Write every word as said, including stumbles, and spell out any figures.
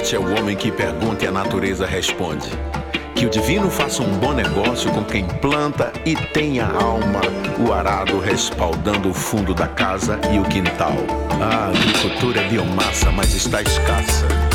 Feliz é o homem que pergunta e a natureza responde. Que o divino faça um bom negócio com quem planta e tem a alma, o arado respaldando o fundo da casa e o quintal. A agricultura é biomassa, mas está escassa.